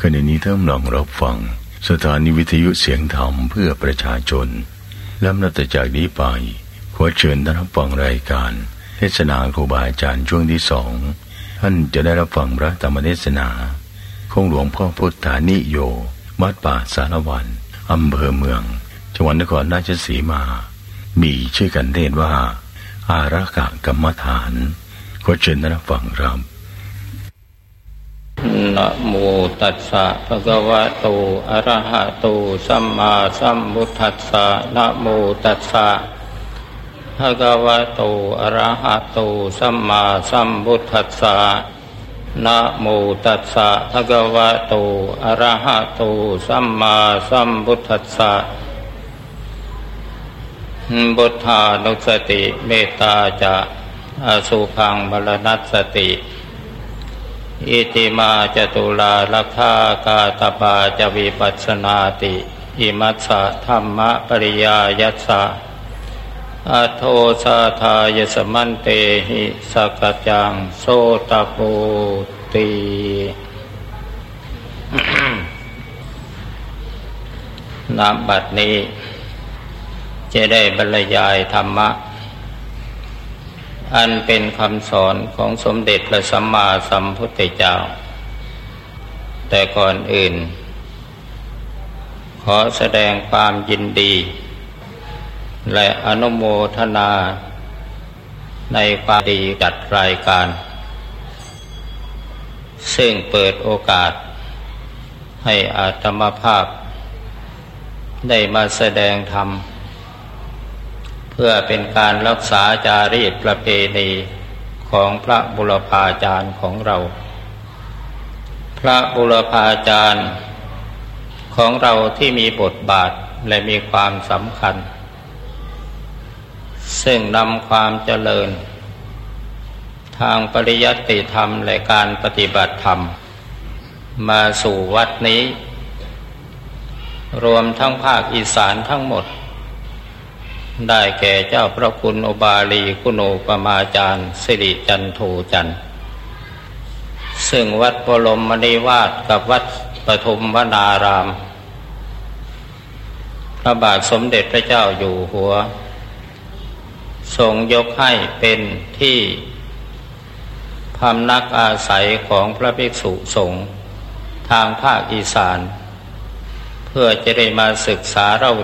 ขณะนี้ท่านกำลังรับฟังสถานีวิทยุเสียงธรรมเพื่อประชาชนและนับจากนี้ไปขอเชิญท่านรับฟังรายการเทศนาครูบาอาจารย์ช่วงที่2ท่านจะได้รับฟังพระธรรมเทศนาของหลวงพ่อพุทธานิโยวัดป่าสารวันอำเภอเมืองจังหวัดนครราชสีมามีชื่อกันเทศว่าอารักขกรรมฐานขอเชิญท่านรับฟังครับนะโมตัสสะภะคะวะโตอะระหะโตสัมมาสัมพุทธัสสะนะโมตัสสะภะคะวะโตอะระหะโตสัมมาสัมพุทธัสสะนะโมตัสสะภะคะวะโตอะระหะโตสัมมาสัมพุทธัสสะพุทธานุสติเมตตาจะอสุภังมรณัสสติอิติมาจตุลาลักขากาตปาจวิปัสสนาติอิมัสสะธัมมะปริยายัสสะอัทโทสาทายสมันเตหิสักจังโสตปูติณ บัดนี้จะได้บรรยายธรรมะอันเป็นคำสอนของสมเด็จพระสัมมาสัมพุทธเจ้าแต่ก่อนอื่นขอแสดงความยินดีและอนุโมทนาในความดีจัดรายการซึ่งเปิดโอกาสให้อาตมาภาพได้มาแสดงธรรมเพื่อเป็นการรักษาจารีตประเพณีของพระบุรพาจารย์ของเราพระบุรพาจารย์ของเราที่มีบทบาทและมีความสำคัญซึ่งนำความเจริญทางปริยัติธรรมและการปฏิบัติธรรมมาสู่วัดนี้รวมทั้งภาคอีสานทั้งหมดได้แก่เจ้าพระคุณอุบาลีคุณูปมาจารย์สิริจันโทจันทร์ซึ่งวัดบรมมณีวาสกับวัดปฐุมวนารามพระบาทสมเด็จพระเจ้าอยู่หัวทรงยกให้เป็นที่พำนักอาศัยของพระภิกษุสงฆ์ทางภาคอีสานเพื่อจะได้มาศึกษาเรา